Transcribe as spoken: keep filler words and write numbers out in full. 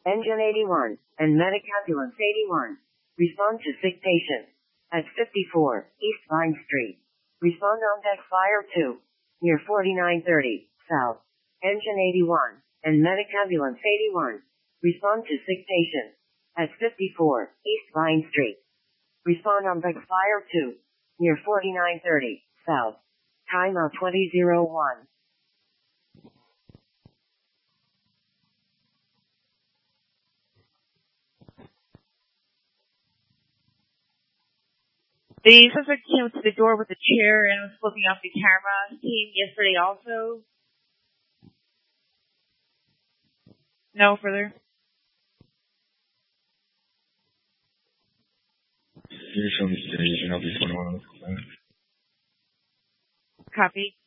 Engine eighty-one and Medic Ambulance eighty-one. Respond to sick patient at fifty-four East Vine Street. Respond on deck Fire two near forty-nine thirty South. Engine eighty-one and Medic Ambulance eighty-one. Respond to sick patient at fifty-four East Vine Street. Respond on deck Fire two near forty-nine thirty South. Timeout twenty oh one. The suspect came to the door with a chair and was flipping off the camera. Team yesterday also. No further. Copy.